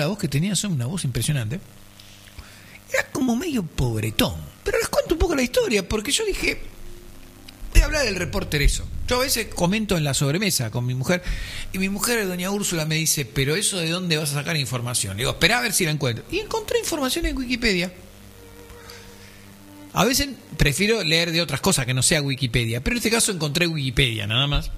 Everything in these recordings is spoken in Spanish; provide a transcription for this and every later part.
la voz que tenía, son una voz impresionante. Era como medio pobretón. Pero les cuento un poco la historia, porque yo dije, voy a hablar del Reporter Eso. Yo a veces comento en la sobremesa con mi mujer, y mi mujer, doña Úrsula, me dice, pero eso ¿de dónde vas a sacar información? Le digo, espera a ver si la encuentro. Y encontré información en Wikipedia. A veces prefiero leer de otras cosas que no sea Wikipedia, pero en este caso encontré Wikipedia, nada más.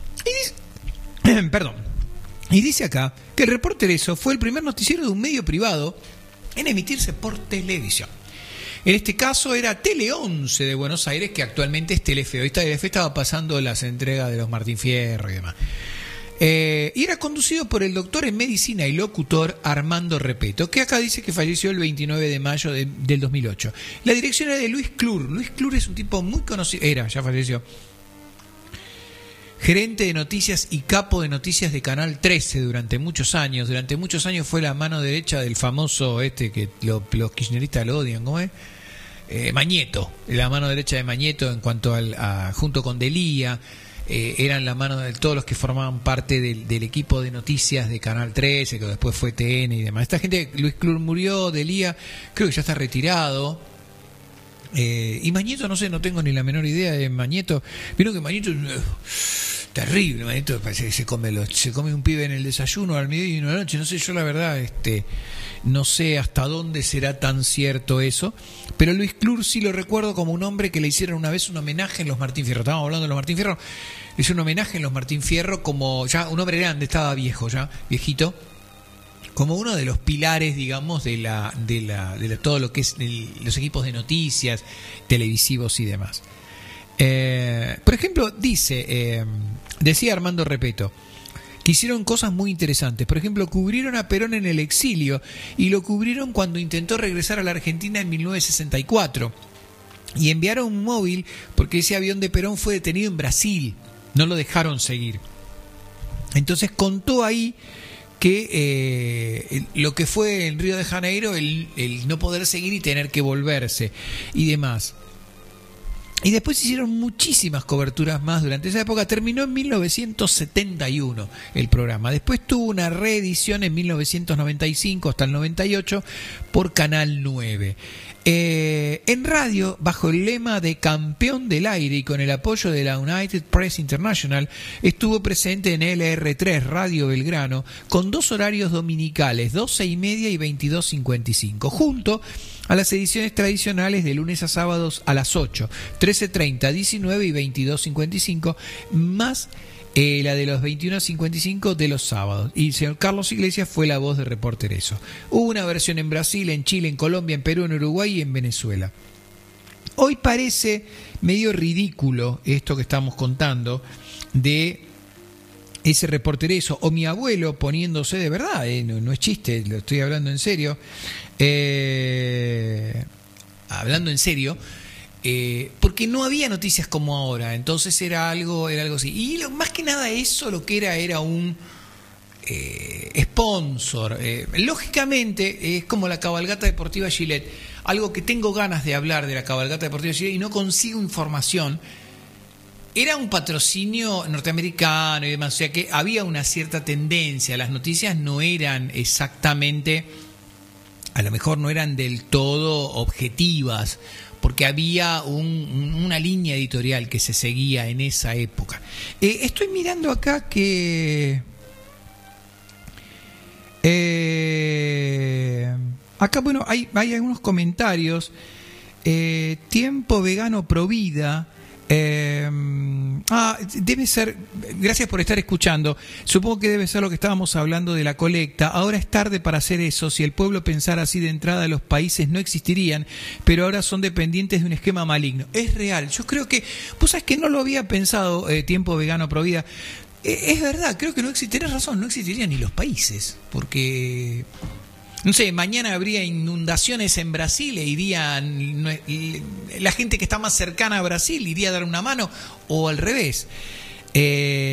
Y dice acá que el Reporter Eso fue el primer noticiero de un medio privado en emitirse por televisión. En este caso era Tele 11 de Buenos Aires, que actualmente es Telefe. Hoy Telefe estaba pasando las entregas de los Martín Fierro y demás. Y era conducido por el doctor en medicina y locutor Armando Repeto, que acá dice que falleció el 29 de mayo del 2008. La dirección era de Luis Clur. Luis Clur es un tipo muy conocido, ya falleció. Gerente de noticias y capo de noticias de Canal 13 durante muchos años. Durante muchos años fue la mano derecha del famoso que los kirchneristas lo odian, ¿cómo es? Mañeto, la mano derecha de Mañeto en cuanto junto con Delía, eran la mano de todos los que formaban parte del equipo de noticias de Canal 13, que después fue TN y demás. Esta gente, Luis Clur murió, Delía creo que ya está retirado. Y Mañeto, no sé, no tengo ni la menor idea de Mañeto. Vieron que Mañeto terrible, Mañeto, parece que se come un pibe en el desayuno, al mediodía y en la noche. No sé, yo la verdad, no sé hasta dónde será tan cierto eso. Pero Luis Clur sí lo recuerdo como un hombre que le hicieron una vez un homenaje en los Martín Fierro. Estábamos hablando de los Martín Fierro. Le hicieron un homenaje en los Martín Fierro como ya un hombre grande, estaba viejo ya, viejito, como uno de los pilares, digamos, de todo lo que es los equipos de noticias, televisivos y demás. Por ejemplo, decía Armando Repeto, que hicieron cosas muy interesantes. Por ejemplo, cubrieron a Perón en el exilio y lo cubrieron cuando intentó regresar a la Argentina en 1964. Y enviaron un móvil porque ese avión de Perón fue detenido en Brasil. No lo dejaron seguir. Entonces contó ahí que lo que fue en Río de Janeiro, el no poder seguir y tener que volverse y demás. Y después hicieron muchísimas coberturas más durante esa época. Terminó en 1971 el programa. Después tuvo una reedición en 1995 hasta el 98 por Canal 9. En radio, bajo el lema de campeón del aire y con el apoyo de la United Press International, estuvo presente en LR3 Radio Belgrano con dos horarios dominicales, 12:30 y 22:55, junto a las ediciones tradicionales de lunes a sábados a las 8, 13:30, 19 y 22:55, más la de los 21:55 de los sábados. Y el señor Carlos Iglesias fue la voz de Reporter Eso. Hubo una versión en Brasil, en Chile, en Colombia, en Perú, en Uruguay y en Venezuela. Hoy parece medio ridículo esto que estamos contando de ese Reporter Eso, o mi abuelo poniéndose de verdad, no es chiste, lo estoy hablando en serio, porque no había noticias como ahora, entonces era algo así. Y más que nada eso, lo que era un sponsor. Lógicamente es como la cabalgata deportiva Gillette, algo que tengo ganas de hablar de la cabalgata deportiva Gillette y no consigo información. Era un patrocinio norteamericano y demás, o sea que había una cierta tendencia, las noticias no eran exactamente, a lo mejor no eran del todo objetivas, porque había una línea editorial que se seguía en esa época. Estoy mirando acá que acá, bueno, hay algunos comentarios. Tiempo vegano pro vida. Debe ser, gracias por estar escuchando. Supongo que debe ser lo que estábamos hablando de la colecta. Ahora es tarde para hacer eso. Si el pueblo pensara así de entrada, los países no existirían, pero ahora son dependientes de un esquema maligno. Es real. Yo creo que, vos sabés que no lo había pensado, tiempo vegano pro vida. Es verdad, creo que no existiría, tenés razón, no existirían ni los países, porque no sé, mañana habría inundaciones en Brasil e irían, la gente que está más cercana a Brasil iría a dar una mano, o al revés.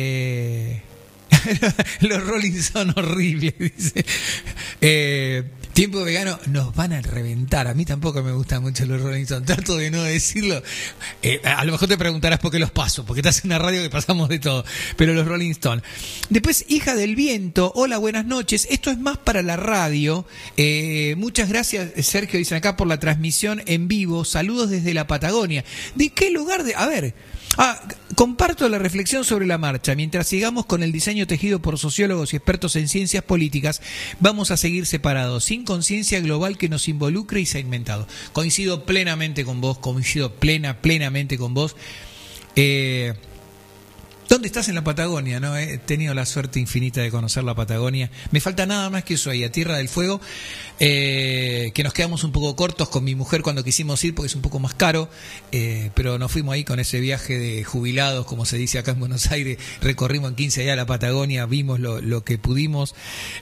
Los Rolling son horribles, dice. Tiempo vegano, nos van a reventar. A mí tampoco me gustan mucho los Rolling Stones. Trato de no decirlo. A lo mejor te preguntarás por qué los paso, porque estás en una radio que pasamos de todo. Pero los Rolling Stones. Después, Hija del Viento. Hola, buenas noches. Esto es más para la radio. Muchas gracias, Sergio, dicen acá, por la transmisión en vivo. Saludos desde la Patagonia. ¿De qué lugar de...? A ver... comparto la reflexión sobre la marcha. Mientras sigamos con el diseño tejido por sociólogos y expertos en ciencias políticas, vamos a seguir separados, sin conciencia global que nos involucre y segmentado. Coincido plenamente con vos, plenamente con vos. ¿Dónde estás? En la Patagonia, ¿no? He tenido la suerte infinita de conocer la Patagonia. Me falta nada más que eso ahí, a Tierra del Fuego, que nos quedamos un poco cortos con mi mujer cuando quisimos ir porque es un poco más caro, pero nos fuimos ahí con ese viaje de jubilados, como se dice acá en Buenos Aires, recorrimos en 15 días la Patagonia, vimos lo que pudimos,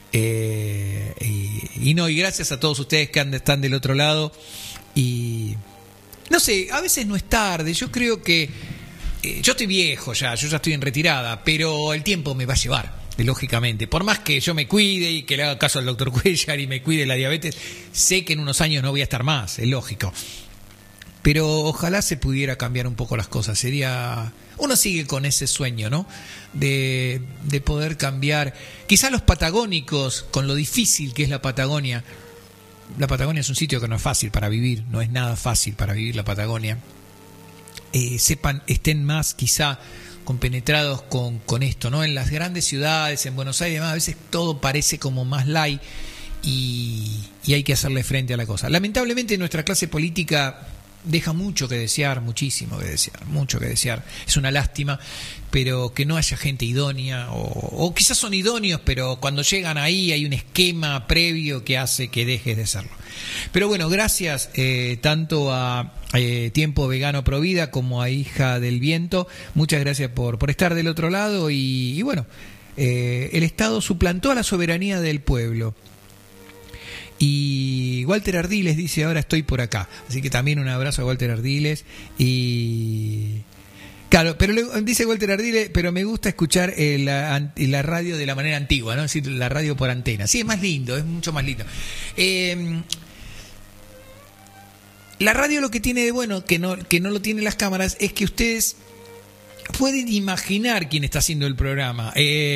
y gracias a todos ustedes que están del otro lado, y no sé, a veces no es tarde, yo creo que yo estoy viejo ya, yo ya estoy en retirada, pero el tiempo me va a llevar, lógicamente. Por más que yo me cuide y que le haga caso al doctor Cuellar y me cuide la diabetes, sé que en unos años no voy a estar más, es lógico. Pero ojalá se pudiera cambiar un poco las cosas. Sería... Uno sigue con ese sueño, ¿no? De poder cambiar. Quizás los patagónicos, con lo difícil que es la Patagonia. La Patagonia es un sitio que no es fácil para vivir, no es nada fácil para vivir la Patagonia. Estén más quizá compenetrados con esto, ¿no? En las grandes ciudades, en Buenos Aires, a veces todo parece como más light y hay que hacerle frente a la cosa. Lamentablemente nuestra clase política deja mucho que desear, muchísimo que desear, mucho que desear. Es una lástima, pero que no haya gente idónea, o quizás son idóneos, pero cuando llegan ahí hay un esquema previo que hace que dejes de serlo. Pero bueno, gracias tanto a Tiempo Vegano Provida como a Hija del Viento. Muchas gracias por estar del otro lado y bueno, el Estado suplantó a la soberanía del pueblo. Y Walter Ardiles dice, ahora estoy por acá. Así que también un abrazo a Walter Ardiles. Y claro, pero dice Walter Ardiles, pero me gusta escuchar la radio de la manera antigua, ¿no? Es decir, la radio por antena. Sí, es más lindo, es mucho más lindo. La radio lo que tiene de bueno, que no lo tienen las cámaras, es que ustedes pueden imaginar quién está haciendo el programa.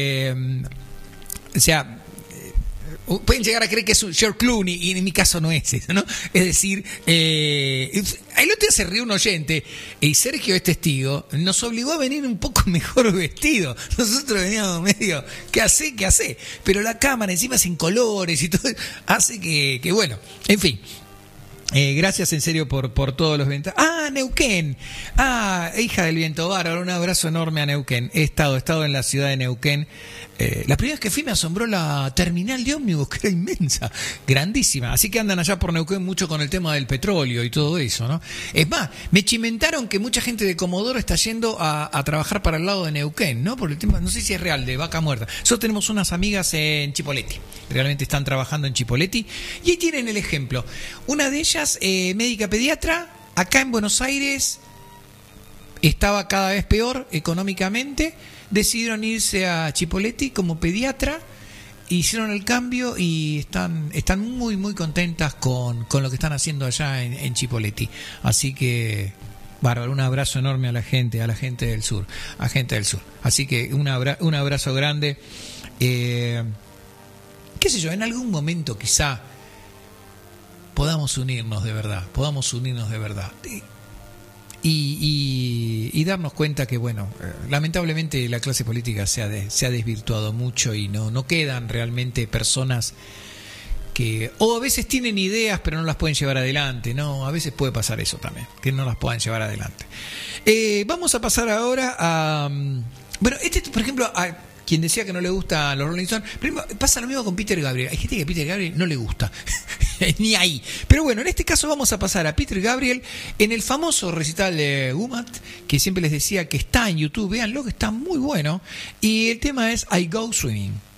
O sea... pueden llegar a creer que es un George Clooney y en mi caso no es eso, ¿no? Es decir, ahí lo te hace reír un oyente y Sergio es testigo, nos obligó a venir un poco mejor vestido. Nosotros veníamos medio, ¿qué hace? Pero la cámara encima sin colores y todo hace que bueno, en fin. Gracias en serio por todos los eventos. Neuquén. Hija del Viento, bárbaro. Un abrazo enorme a Neuquén. He estado en la ciudad de Neuquén. La primera vez que fui me asombró la terminal de ómnibus, que era inmensa, grandísima. Así que andan allá por Neuquén mucho con el tema del petróleo y todo eso, ¿no? Es más, me chimentaron que mucha gente de Comodoro está yendo a trabajar para el lado de Neuquén, ¿no? Por el tema, no sé si es real, de Vaca Muerta. Nosotros tenemos unas amigas en Chipoleti. Realmente están trabajando en Chipoleti. Y ahí tienen el ejemplo. Una de ellas, médica pediatra, acá en Buenos Aires, estaba cada vez peor económicamente. Decidieron irse a Chipoleti como pediatra, hicieron el cambio y están muy muy contentas con lo que están haciendo allá en Chipoleti. Así que bárbaro, un abrazo enorme a la gente del sur, Así que un abrazo grande. Qué sé yo, en algún momento quizá podamos unirnos de verdad. Y darnos cuenta que, bueno, lamentablemente la clase política se ha desvirtuado mucho y no quedan realmente personas que, o a veces tienen ideas pero no las pueden llevar adelante, ¿no? A veces puede pasar eso también, que no las puedan llevar adelante. Vamos a pasar ahora a... Bueno, por ejemplo, a quien decía que no le gusta los Rolling Stones, pasa lo mismo con Peter Gabriel. Hay gente que a Peter Gabriel no le gusta, ni ahí. Pero bueno, en este caso vamos a pasar a Peter Gabriel en el famoso recital de Umat, que siempre les decía que está en YouTube, véanlo, que está muy bueno. Y el tema es I Go Swimming.